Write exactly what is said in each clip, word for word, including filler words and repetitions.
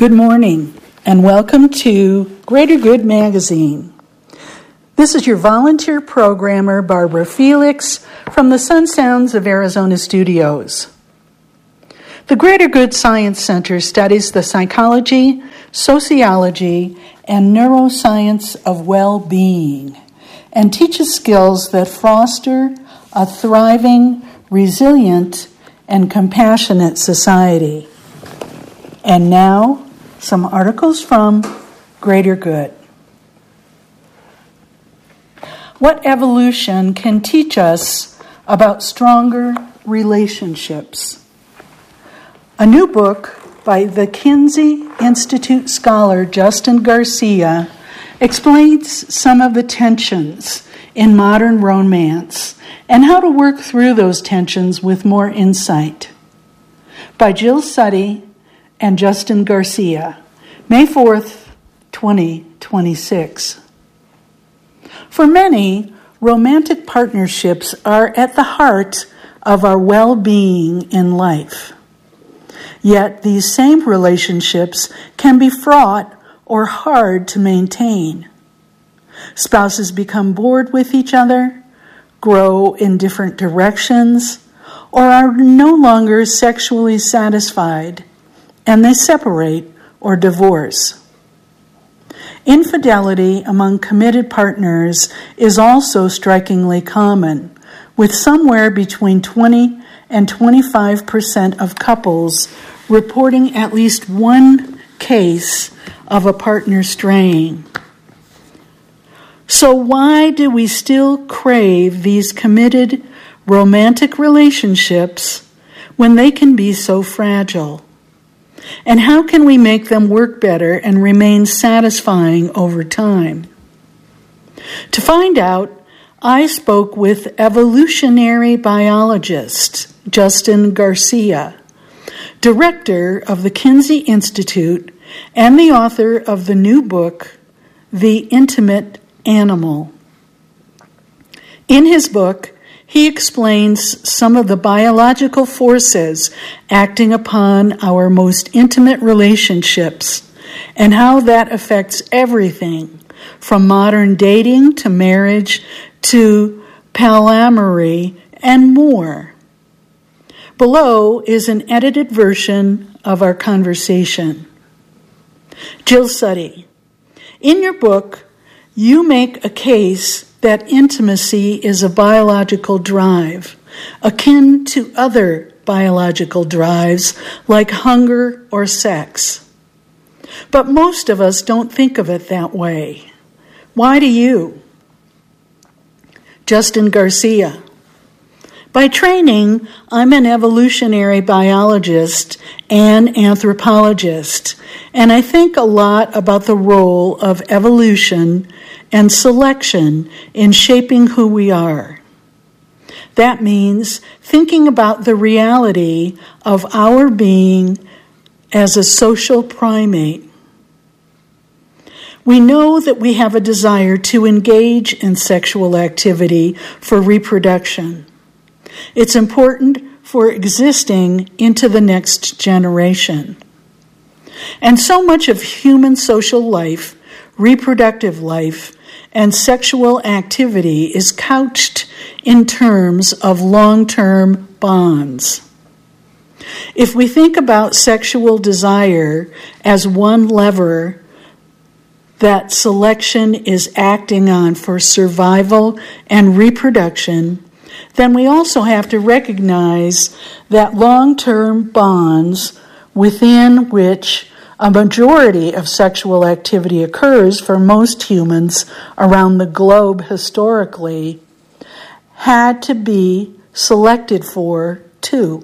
Good morning, and welcome to Greater Good Magazine. This is your volunteer programmer, Barbara Felix, from the Sun Sounds of Arizona studios. The Greater Good Science Center studies the psychology, sociology, and neuroscience of well-being and teaches skills that foster a thriving, resilient, and compassionate society. And now, some articles from Greater Good. What evolution can teach us about stronger relationships? A new book by the Kinsey Institute scholar Justin Garcia explains some of the tensions in modern romance and how to work through those tensions with more insight. By Jill Suttie and Justin Garcia, May fourth, twenty twenty-six. For many, romantic partnerships are at the heart of our well-being in life. Yet these same relationships can be fraught or hard to maintain. Spouses become bored with each other, grow in different directions, or are no longer sexually satisfied, and they separate or divorce. Infidelity among committed partners is also strikingly common, with somewhere between twenty and twenty-five percent of couples reporting at least one case of a partner straying. So why do we still crave these committed romantic relationships when they can be so fragile? And how can we make them work better and remain satisfying over time? To find out, I spoke with evolutionary biologist Justin Garcia, director of the Kinsey Institute and the author of the new book, The Intimate Animal. In his book, he explains some of the biological forces acting upon our most intimate relationships and how that affects everything from modern dating to marriage to polyamory and more. Below is an edited version of our conversation. Jill Suttie, in your book, you make a case that intimacy is a biological drive, akin to other biological drives like hunger or sex. But most of us don't think of it that way. Why do you? Justin Garcia. By training, I'm an evolutionary biologist and anthropologist, and I think a lot about the role of evolution and selection in shaping who we are. That means thinking about the reality of our being as a social primate. We know that we have a desire to engage in sexual activity for reproduction. It's important for existing into the next generation. And so much of human social life, reproductive life, and sexual activity is couched in terms of long-term bonds. If we think about sexual desire as one lever that selection is acting on for survival and reproduction, then we also have to recognize that long-term bonds within which a majority of sexual activity occurs for most humans around the globe historically had to be selected for too.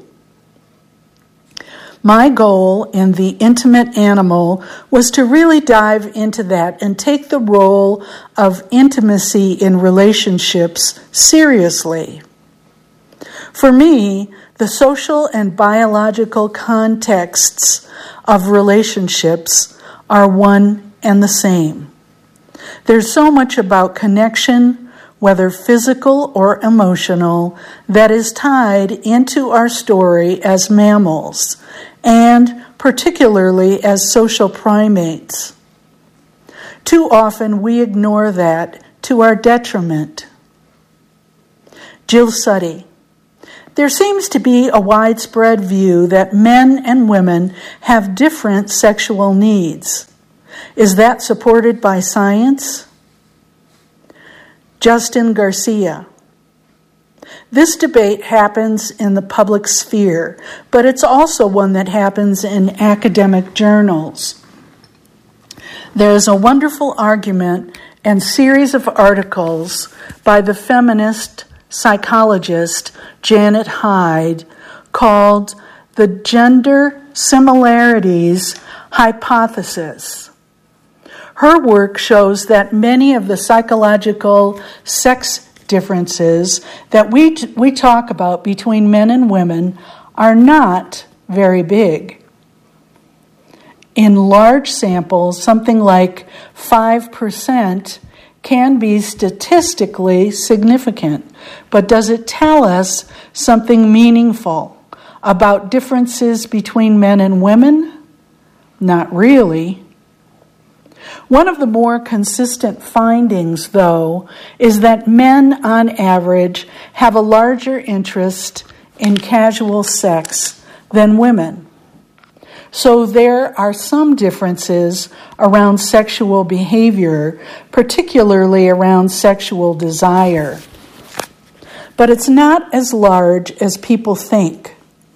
My goal in The Intimate Animal was to really dive into that and take the role of intimacy in relationships seriously. For me, the social and biological contexts of relationships are one and the same. There's so much about connection, whether physical or emotional, that is tied into our story as mammals and particularly as social primates. Too often we ignore that to our detriment. Jill Suttie. There seems to be a widespread view that men and women have different sexual needs. Is that supported by science? Justin Garcia. This debate happens in the public sphere, but it's also one that happens in academic journals. There is a wonderful argument and series of articles by the feminist psychologist Janet Hyde called the Gender Similarities Hypothesis. Her work shows that many of the psychological sex differences that we t- we talk about between men and women are not very big. In large samples, something like five percent can be statistically significant, but does it tell us something meaningful about differences between men and women? Not really. One of the more consistent findings, though, is that men on average have a larger interest in casual sex than women. So there are some differences around sexual behavior, particularly around sexual desire. But it's not as large as people think.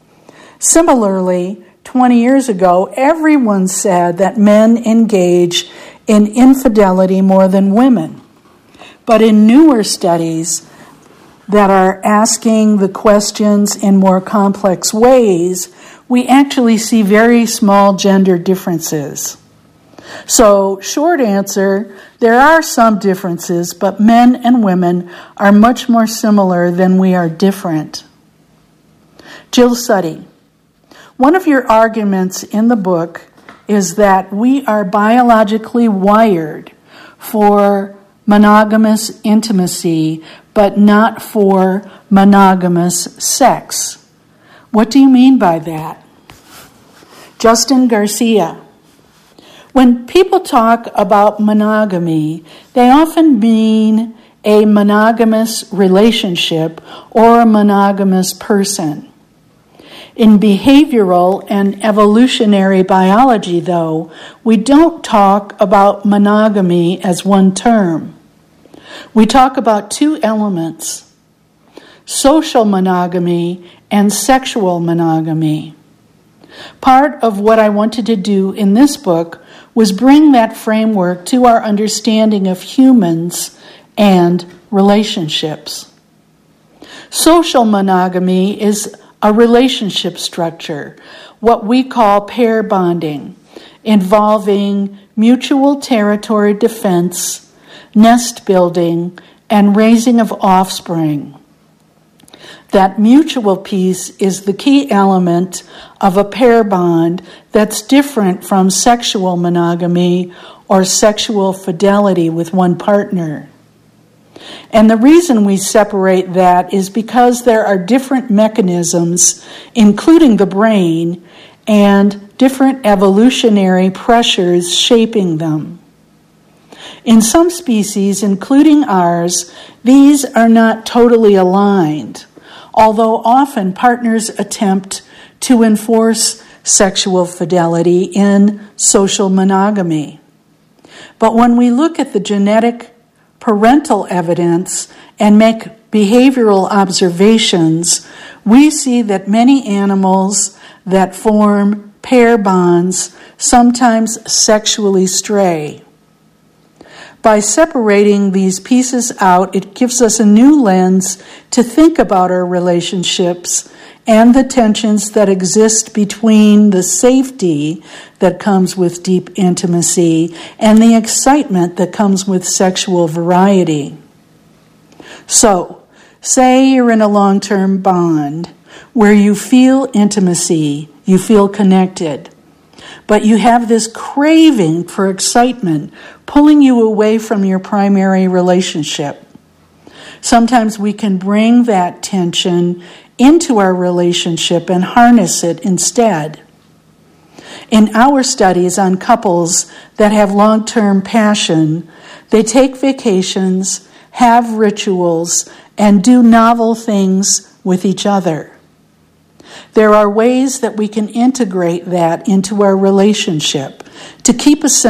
Similarly, twenty years ago, everyone said that men engage in infidelity more than women. But in newer studies that are asking the questions in more complex ways, we actually see very small gender differences. So, short answer, there are some differences, but men and women are much more similar than we are different. Jill Suttie. One of your arguments in the book is that we are biologically wired for monogamous intimacy, but not for monogamous sex. What do you mean by that? Justin Garcia. When people talk about monogamy, they often mean a monogamous relationship or a monogamous person. In behavioral and evolutionary biology, though, we don't talk about monogamy as one term. We talk about two elements: social monogamy and sexual monogamy. Part of what I wanted to do in this book was bring that framework to our understanding of humans and relationships. Social monogamy is a relationship structure, what we call pair bonding, involving mutual territory defense, nest building, and raising of offspring. That mutual piece is the key element of a pair bond that's different from sexual monogamy or sexual fidelity with one partner. And the reason we separate that is because there are different mechanisms, including the brain, and different evolutionary pressures shaping them. In some species, including ours, these are not totally aligned, although often partners attempt to enforce sexual fidelity in social monogamy. But when we look at the genetic parental evidence and make behavioral observations, we see that many animals that form pair bonds sometimes sexually stray. By separating these pieces out, it gives us a new lens to think about our relationships and the tensions that exist between the safety that comes with deep intimacy and the excitement that comes with sexual variety. So, say you're in a long-term bond where you feel intimacy, you feel connected, but you have this craving for excitement pulling you away from your primary relationship. Sometimes we can bring that tension into our relationship and harness it instead. In our studies on couples that have long-term passion, they take vacations, have rituals, and do novel things with each other. There are ways that we can integrate that into our relationship to keep a sense